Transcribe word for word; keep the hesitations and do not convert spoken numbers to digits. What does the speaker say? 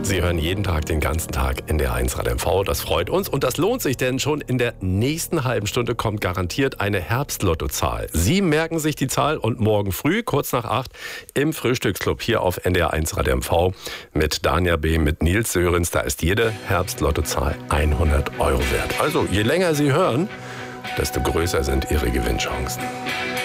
Sie hören jeden Tag, den ganzen Tag N D R eins Radio M V. Das freut uns und das lohnt sich, denn schon in der nächsten halben Stunde kommt garantiert eine Herbstlottozahl. Sie merken sich die Zahl und morgen früh, kurz nach acht, im Frühstücksclub hier auf N D R eins Radio M V mit Dania B., mit Nils Sörensen. Da ist jede Herbstlottozahl hundert Euro wert. Also je länger Sie hören, desto größer sind Ihre Gewinnchancen.